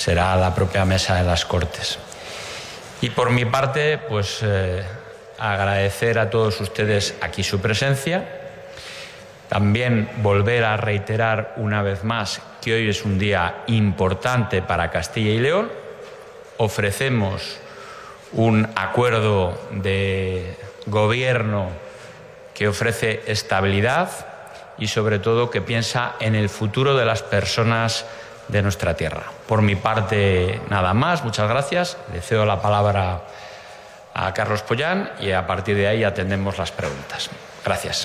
será la propia mesa de las Cortes. Y por mi parte, pues agradecer a todos ustedes aquí su presencia. También volver a reiterar una vez más que hoy es un día importante para Castilla y León. Ofrecemos un acuerdo de gobierno que ofrece estabilidad y, sobre todo, que piensa en el futuro de las personas de nuestra tierra. Por mi parte, nada más. Muchas gracias. Le cedo la palabra a Carlos Pollán y a partir de ahí atendemos las preguntas. Gracias.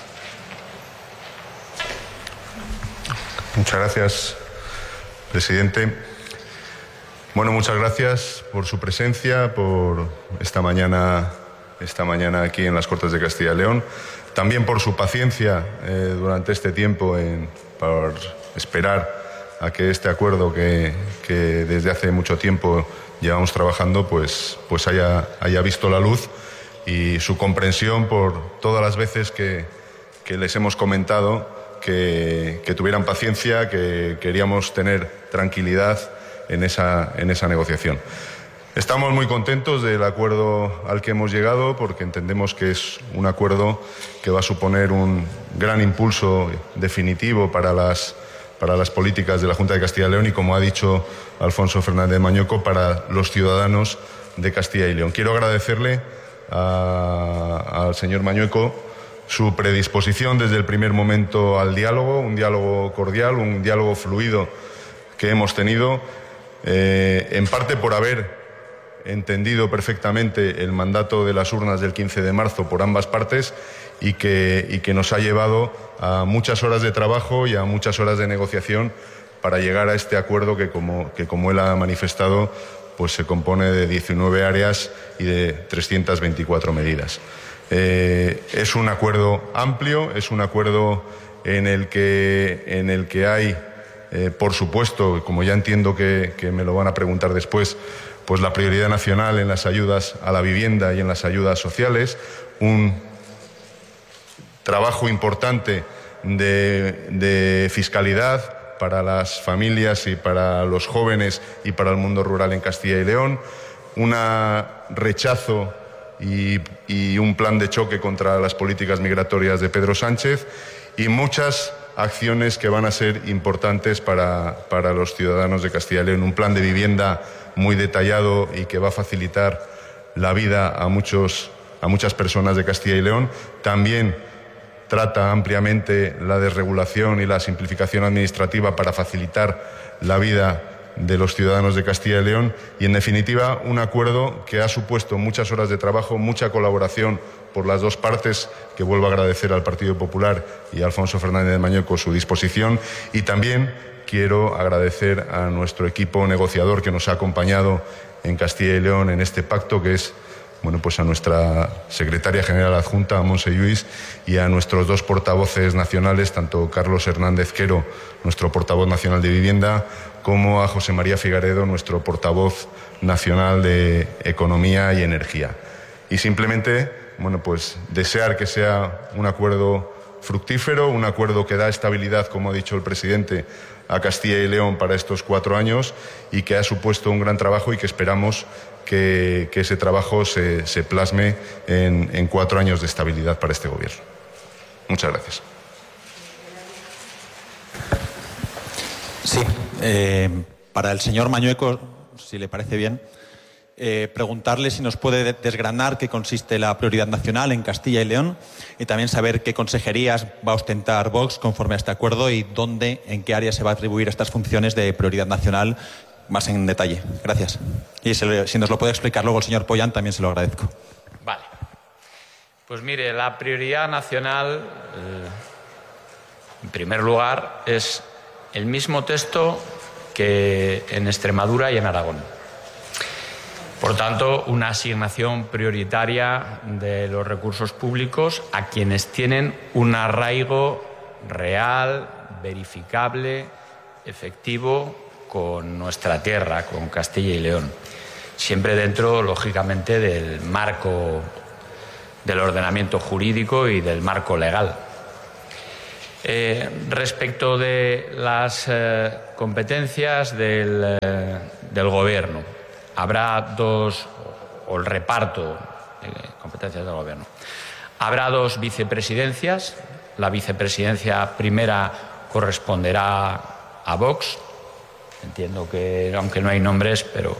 Muchas gracias, presidente. Bueno, muchas gracias por su presencia, por esta mañana aquí en las Cortes de Castilla y León. También por su paciencia durante este tiempo por esperar a que este acuerdo que desde hace mucho tiempo llevamos trabajando pues haya visto la luz, y su comprensión por todas las veces que les hemos comentado que tuvieran paciencia, que queríamos tener tranquilidad en esa negociación. Estamos muy contentos del acuerdo al que hemos llegado, porque entendemos que es un acuerdo que va a suponer un gran impulso definitivo para las políticas de la Junta de Castilla y León y, como ha dicho Alfonso Fernández Mañueco, para los ciudadanos de Castilla y León. Quiero agradecerle al señor Mañueco su predisposición desde el primer momento al diálogo, un diálogo cordial, un diálogo fluido que hemos tenido, en parte por haber entendido perfectamente el mandato de las urnas del 15 de marzo por ambas partes y que nos ha llevado a muchas horas de trabajo y a muchas horas de negociación para llegar a este acuerdo que como él ha manifestado, pues se compone de 19 áreas y de 324 medidas. Es un acuerdo amplio, es un acuerdo en el que hay, por supuesto, como ya entiendo que me lo van a preguntar después, pues la prioridad nacional en las ayudas a la vivienda y en las ayudas sociales, un trabajo importante de fiscalidad para las familias y para los jóvenes y para el mundo rural en Castilla y León, un rechazo y un plan de choque contra las políticas migratorias de Pedro Sánchez y muchas acciones que van a ser importantes para los ciudadanos de Castilla y León. Un plan de vivienda muy detallado y que va a facilitar la vida a muchas personas de Castilla y León. También trata ampliamente la desregulación y la simplificación administrativa para facilitar la vida de los ciudadanos de Castilla y León y, en definitiva, un acuerdo que ha supuesto muchas horas de trabajo, mucha colaboración por las dos partes, que vuelvo a agradecer al Partido Popular y a Alfonso Fernández Mañueco su disposición, y también quiero agradecer a nuestro equipo negociador que nos ha acompañado en Castilla y León en este pacto, que es pues a nuestra secretaria general adjunta, a Montse Lluís, y a nuestros dos portavoces nacionales, tanto Carlos Hernández Quero, nuestro portavoz nacional de Vivienda, como a José María Figaredo, nuestro portavoz nacional de Economía y Energía. Y simplemente, pues desear que sea un acuerdo fructífero, un acuerdo que da estabilidad, como ha dicho el presidente, a Castilla y León para estos 4 años, y que ha supuesto un gran trabajo y que esperamos que ese trabajo se plasme en 4 años de estabilidad para este gobierno. Muchas gracias. Sí, para el señor Mañueco, si le parece bien, preguntarle si nos puede desgranar qué consiste la prioridad nacional en Castilla y León, y también saber qué consejerías va a ostentar Vox conforme a este acuerdo y en qué área se va a atribuir estas funciones de prioridad nacional más en detalle. Gracias. Y si nos lo puede explicar luego el señor Pollán, también se lo agradezco. Vale. Pues mire, la prioridad nacional, en primer lugar, es el mismo texto que en Extremadura y en Aragón. Por tanto, una asignación prioritaria de los recursos públicos a quienes tienen un arraigo real, verificable, efectivo con nuestra tierra, con Castilla y León. Siempre dentro, lógicamente, del marco del ordenamiento jurídico y del marco legal. Respecto de las competencias del Gobierno, habrá dos, o el reparto de competencias del Gobierno. Habrá dos vicepresidencias. La vicepresidencia primera corresponderá a Vox. Entiendo que, aunque no hay nombres, pero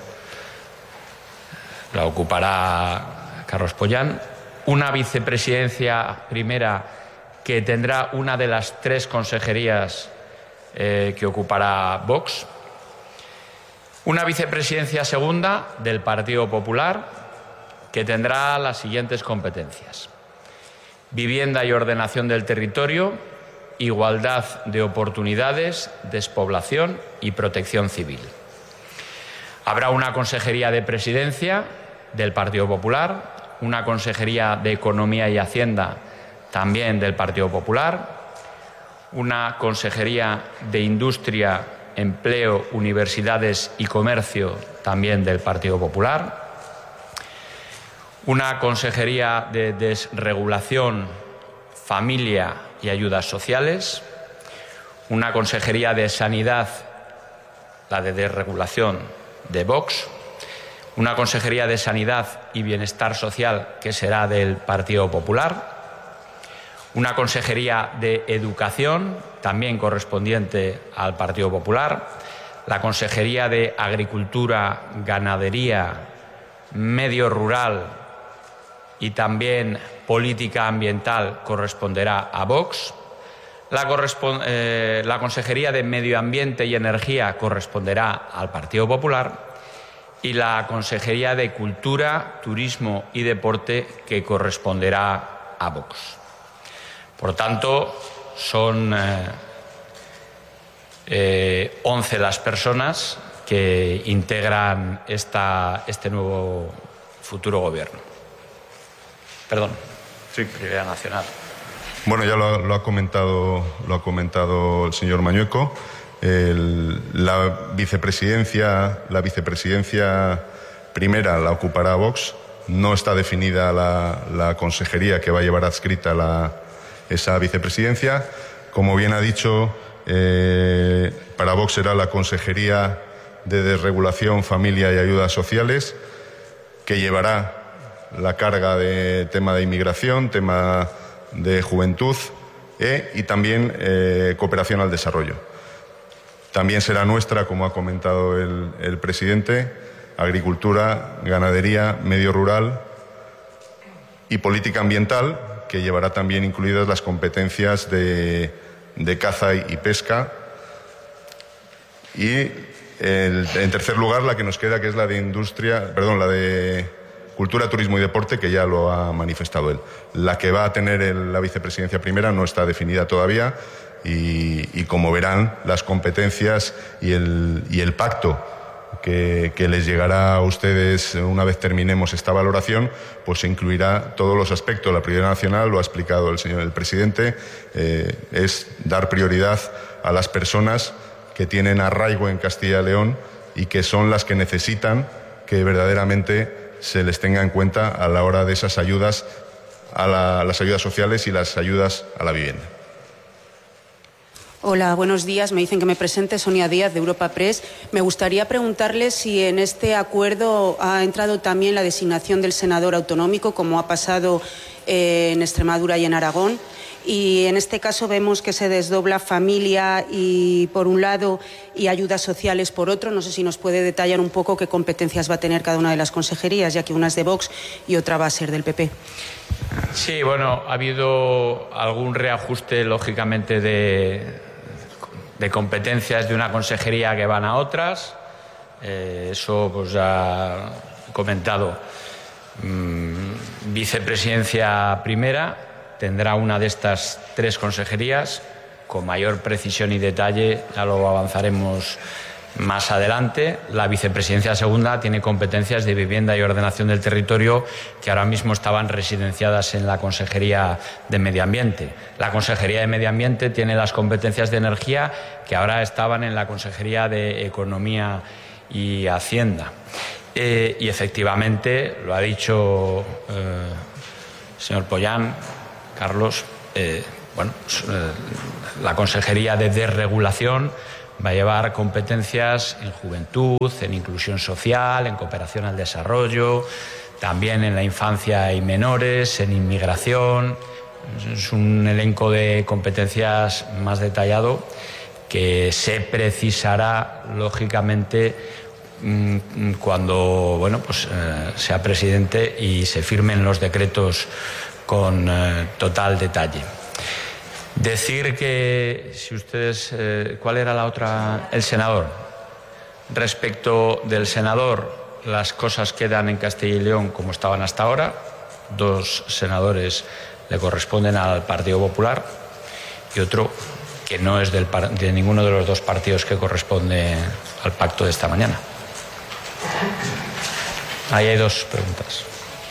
la ocupará Carlos Pollán. Una vicepresidencia primera que tendrá una de las tres consejerías que ocupará Vox. Una vicepresidencia segunda del Partido Popular que tendrá las siguientes competencias: vivienda y ordenación del territorio, igualdad de oportunidades, despoblación y protección civil. Habrá una consejería de presidencia del Partido Popular, una consejería de Economía y Hacienda también del Partido Popular, una consejería de Industria, Empleo, Universidades y Comercio también del Partido Popular, una consejería de Desregulación, Familia y Ayudas Sociales, una consejería de Sanidad, la de Desregulación, de Vox, una consejería de Sanidad y Bienestar Social que será del Partido Popular, una consejería de Educación, también correspondiente al Partido Popular, la consejería de Agricultura, Ganadería, Medio Rural y también Política Ambiental corresponderá a Vox, la consejería de Medio Ambiente y Energía corresponderá al Partido Popular y la consejería de Cultura, Turismo y Deporte que corresponderá a Vox. Por tanto, son 11 las personas que integran este nuevo futuro Gobierno. Perdón. Sí. Prioridad nacional. Bueno, ya lo ha comentado el señor Mañueco. La vicepresidencia primera la ocupará Vox. No está definida la consejería que va a llevar adscrita esa vicepresidencia. Como bien ha dicho, para Vox será la Consejería de Desregulación, Familia y Ayudas Sociales, que llevará la carga de tema de inmigración, tema de juventud y también cooperación al desarrollo. También será nuestra, como ha comentado el presidente, Agricultura, Ganadería, Medio Rural y Política Ambiental, que llevará también incluidas las competencias de caza y pesca. Y en tercer lugar, la que nos queda, que es la de Cultura, Turismo y Deporte, que ya lo ha manifestado él. La que va a tener la vicepresidencia primera no está definida todavía y como verán, las competencias y el pacto que les llegará a ustedes una vez terminemos esta valoración, pues se incluirá todos los aspectos. La prioridad nacional, lo ha explicado el presidente, es dar prioridad a las personas que tienen arraigo en Castilla y León y que son las que necesitan que verdaderamente se les tenga en cuenta a la hora de esas ayudas, las ayudas sociales y las ayudas a la vivienda. Hola, buenos días. Me dicen que me presente, Sonia Díaz, de Europa Press. Me gustaría preguntarle si en este acuerdo ha entrado también la designación del senador autonómico, como ha pasado en Extremadura y en Aragón. Y en este caso vemos que se desdobla familia por un lado y ayudas sociales por otro. No sé si nos puede detallar un poco qué competencias va a tener cada una de las consejerías, ya que una es de Vox y otra va a ser del PP. Sí, bueno, ha habido algún reajuste, lógicamente, de competencias de una consejería que van a otras. Eso pues ya he comentado. Vicepresidencia primera tendrá una de estas tres consejerías. Con mayor precisión y detalle ya lo avanzaremos más adelante. La vicepresidencia segunda tiene competencias de vivienda y ordenación del territorio que ahora mismo estaban residenciadas en la Consejería de Medio Ambiente. La Consejería de Medio Ambiente tiene las competencias de energía que ahora estaban en la Consejería de Economía y Hacienda. Y efectivamente, lo ha dicho el señor Pollán, Carlos, la Consejería de Desregulación va a llevar competencias en juventud, en inclusión social, en cooperación al desarrollo, también en la infancia y menores, en inmigración. Es un elenco de competencias más detallado que se precisará, lógicamente, cuando sea presidente y se firmen los decretos con total detalle. Decir que, si ustedes, ¿cuál era la otra? El senador. Respecto del senador, las cosas quedan en Castilla y León como estaban hasta ahora. 2 senadores le corresponden al Partido Popular y otro que no es de ninguno de los 2 partidos que corresponde al pacto de esta mañana. Ahí hay 2 preguntas.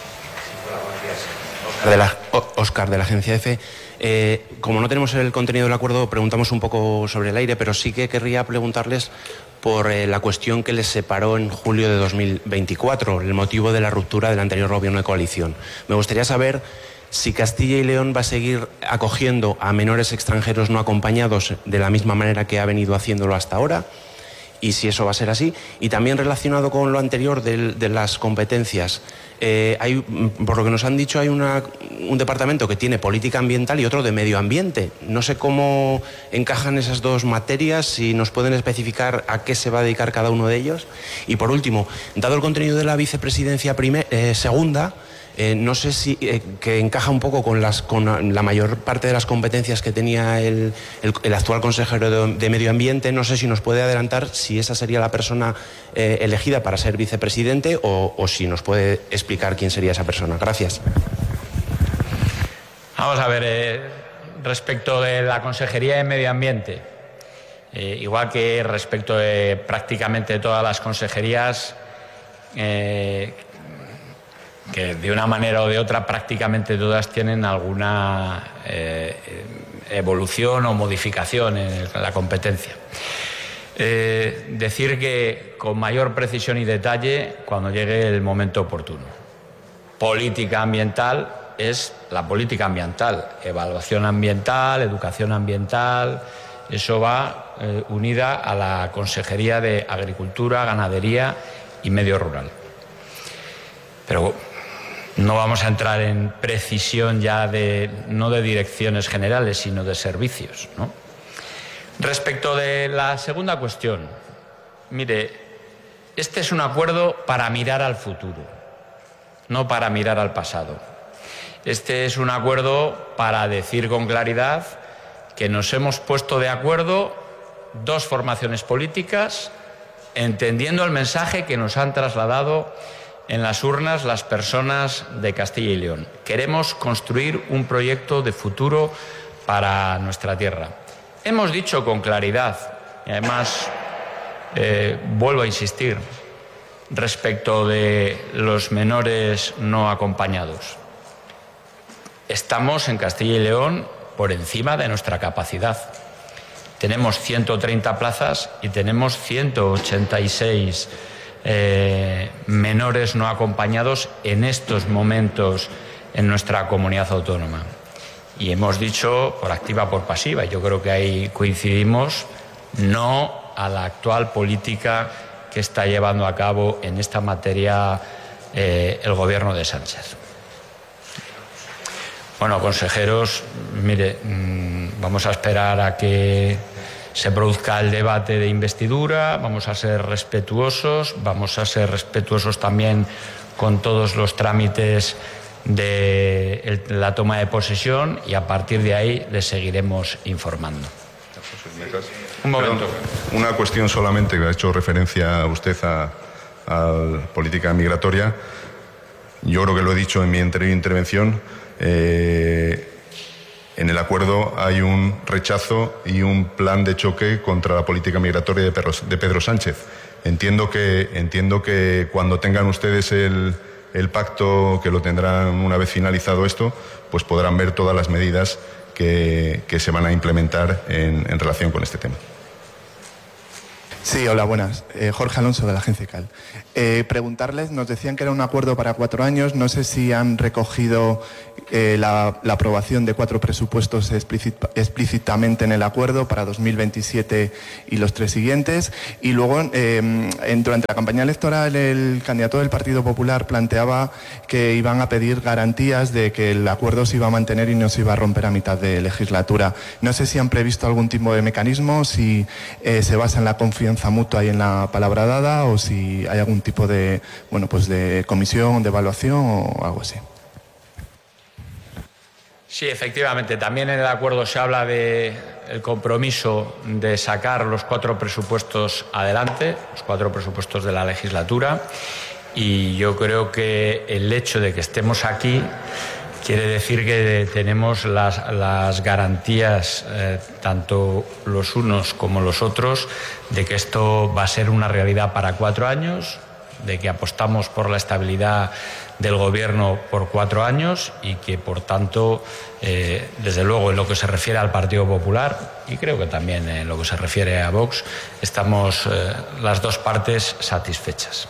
Óscar, de la agencia EFE. Como no tenemos el contenido del acuerdo, preguntamos un poco sobre el aire, pero sí que querría preguntarles por la cuestión que les separó en julio de 2024, el motivo de la ruptura del anterior gobierno de coalición. Me gustaría saber si Castilla y León va a seguir acogiendo a menores extranjeros no acompañados de la misma manera que ha venido haciéndolo hasta ahora, y si eso va a ser así. Y también relacionado con lo anterior de las competencias, por lo que nos han dicho, hay un departamento que tiene política ambiental y otro de medio ambiente. No sé cómo encajan esas 2 materias, si nos pueden especificar a qué se va a dedicar cada uno de ellos. Y por último, dado el contenido de la vicepresidencia segunda, no sé si que encaja un poco con la mayor parte de las competencias que tenía el actual consejero de Medio Ambiente. No sé si nos puede adelantar si esa sería la persona elegida para ser vicepresidente o si nos puede explicar quién sería esa persona. Gracias. Vamos a ver, respecto de la Consejería de Medio Ambiente, igual que respecto de prácticamente todas las consejerías, que de una manera o de otra prácticamente todas tienen alguna evolución o modificación en la competencia. Decir que con mayor precisión y detalle cuando llegue el momento oportuno. Política ambiental es la política ambiental, evaluación ambiental, educación ambiental, eso va unida a la Consejería de Agricultura, Ganadería y Medio Rural. Pero no vamos a entrar en precisión ya no de direcciones generales, sino de servicios, ¿no? Respecto de la segunda cuestión, mire, este es un acuerdo para mirar al futuro, no para mirar al pasado. Este es un acuerdo para decir con claridad que nos hemos puesto de acuerdo 2 formaciones políticas, entendiendo el mensaje que nos han trasladado en las urnas las personas de Castilla y León. Queremos construir un proyecto de futuro para nuestra tierra. Hemos dicho con claridad, y además vuelvo a insistir, respecto de los menores no acompañados. Estamos en Castilla y León por encima de nuestra capacidad. Tenemos 130 plazas y tenemos 186 menores no acompañados en estos momentos en nuestra comunidad autónoma. Y hemos dicho por activa, por pasiva, y yo creo que ahí coincidimos, no a la actual política que está llevando a cabo en esta materia el gobierno de Sánchez. Bueno, consejeros, mire, vamos a esperar a que se produzca el debate de investidura, vamos a ser respetuosos también con todos los trámites de la toma de posesión y a partir de ahí les seguiremos informando. Un momento. Una cuestión solamente, que ha hecho referencia usted a política migratoria. Yo creo que lo he dicho en mi anterior intervención. En el acuerdo hay un rechazo y un plan de choque contra la política migratoria de Pedro Sánchez. Entiendo que cuando tengan ustedes el pacto, que lo tendrán una vez finalizado esto, pues podrán ver todas las medidas que se van a implementar en relación con este tema. Sí, hola, buenas. Jorge Alonso, de la agencia CAL. Preguntarles, nos decían que era un acuerdo para 4 años, no sé si han recogido la aprobación de 4 presupuestos explícitamente en el acuerdo para 2027 y los 3 siguientes. Y luego, durante la campaña electoral, el candidato del Partido Popular planteaba que iban a pedir garantías de que el acuerdo se iba a mantener y no se iba a romper a mitad de legislatura. No sé si han previsto algún tipo de mecanismo, si se basa en la confianza mutua y en la palabra dada, o si hay algún tipo de, de comisión, de evaluación o algo así. Sí, efectivamente. También en el acuerdo se habla del compromiso de sacar los 4 presupuestos adelante, los 4 presupuestos de la legislatura, y yo creo que el hecho de que estemos aquí quiere decir que tenemos las garantías, tanto los unos como los otros, de que esto va a ser una realidad para 4 años, de que apostamos por la estabilidad del Gobierno por 4 años y que, por tanto, desde luego, en lo que se refiere al Partido Popular, y creo que también en lo que se refiere a Vox, estamos las 2 partes satisfechas.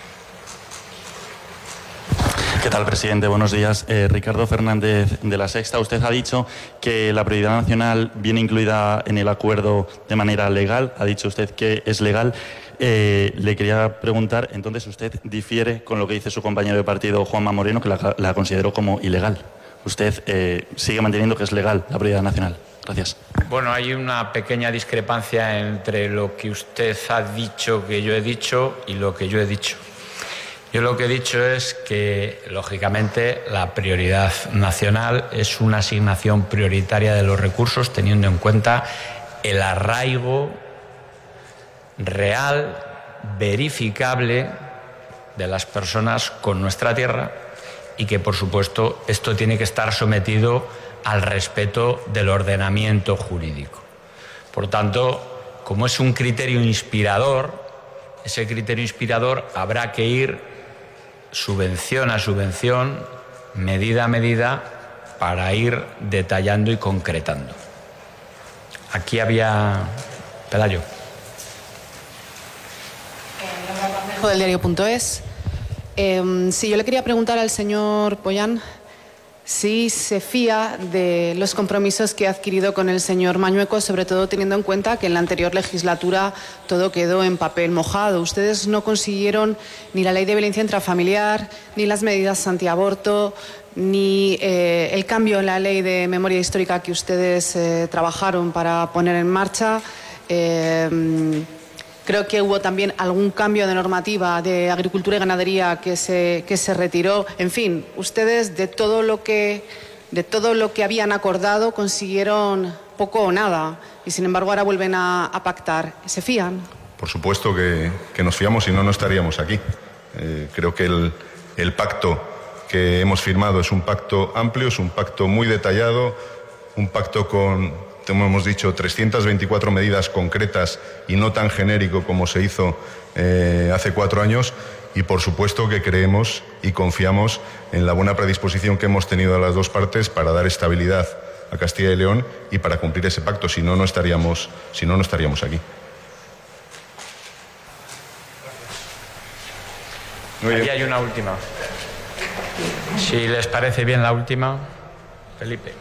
¿Qué tal, presidente? Buenos días. Ricardo Fernández, de La Sexta. Usted ha dicho que la prioridad nacional viene incluida en el acuerdo de manera legal. Ha dicho usted que es legal. Le quería preguntar, entonces, ¿usted difiere con lo que dice su compañero de partido, Juanma Moreno, que la consideró como ilegal? ¿Usted sigue manteniendo que es legal la prioridad nacional? Gracias. Bueno, hay una pequeña discrepancia entre lo que usted ha dicho que yo he dicho y lo que yo he dicho. Yo lo que he dicho es que, lógicamente, la prioridad nacional es una asignación prioritaria de los recursos, teniendo en cuenta el arraigo real, verificable, de las personas con nuestra tierra, y que, por supuesto, esto tiene que estar sometido al respeto del ordenamiento jurídico. Por tanto, como es un criterio inspirador, ese criterio inspirador habrá que ir subvención a subvención, medida a medida, para ir detallando y concretando. Aquí había... Pelayo. Del diario.es. Sí, yo le quería preguntar al señor Pollán si se fía de los compromisos que ha adquirido con el señor Mañueco, sobre todo teniendo en cuenta que en la anterior legislatura todo quedó en papel mojado. Ustedes no consiguieron ni la ley de violencia intrafamiliar, ni las medidas antiaborto, ni el cambio en la ley de memoria histórica que ustedes trabajaron para poner en marcha. Creo que hubo también algún cambio de normativa de agricultura y ganadería que se retiró. En fin, ustedes de todo lo que habían acordado consiguieron poco o nada, y sin embargo ahora vuelven a pactar. ¿Se fían? Por supuesto que nos fiamos, si no, no estaríamos aquí. Creo que el pacto que hemos firmado es un pacto amplio, es un pacto muy detallado, un pacto con, como hemos dicho, 324 medidas concretas y no tan genérico como se hizo hace 4 años, y por supuesto que creemos y confiamos en la buena predisposición que hemos tenido a las 2 partes para dar estabilidad a Castilla y León y para cumplir ese pacto. Si no, no estaríamos aquí. Aquí hay una última. Si les parece bien la última, Felipe.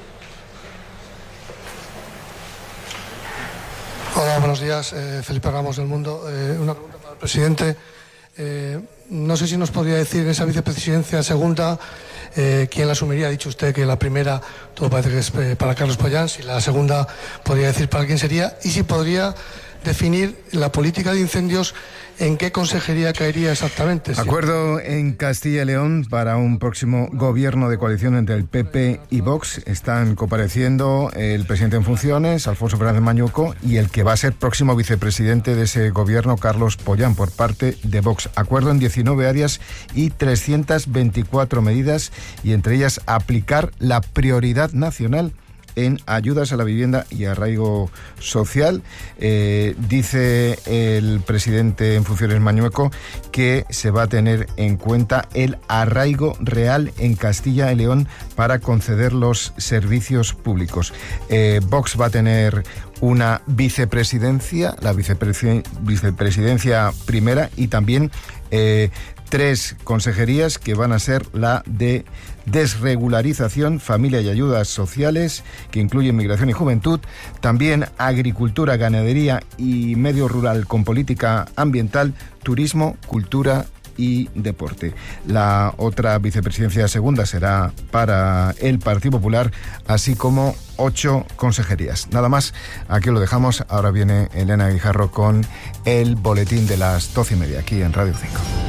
Hola, buenos días. Felipe Ramos, del Mundo. Una pregunta para el presidente. No sé si nos podría decir en esa vicepresidencia segunda quién la asumiría. Ha dicho usted que la primera todo parece que es para Carlos Pollán. Si la segunda podría decir para quién sería, y si podría definir la política de incendios, ¿en qué consejería caería exactamente? Acuerdo en Castilla y León para un próximo gobierno de coalición entre el PP y Vox. Están compareciendo el presidente en funciones, Alfonso Fernández Mañueco, y el que va a ser próximo vicepresidente de ese gobierno, Carlos Pollán, por parte de Vox. Acuerdo en 19 áreas y 324 medidas, y entre ellas aplicar la prioridad nacional en ayudas a la vivienda y arraigo social. Dice el presidente en funciones Mañueco que se va a tener en cuenta el arraigo real en Castilla y León para conceder los servicios públicos. Vox va a tener una vicepresidencia, la vicepresidencia primera, y también 3 consejerías que van a ser la de desregularización, familia y ayudas sociales, que incluyen migración y juventud, también agricultura, ganadería y medio rural con política ambiental, turismo, cultura y deporte. La otra vicepresidencia segunda será para el Partido Popular, así como 8 consejerías. Nada más, aquí lo dejamos. Ahora viene Elena Guijarro con el boletín de las 12:30 aquí en Radio 5.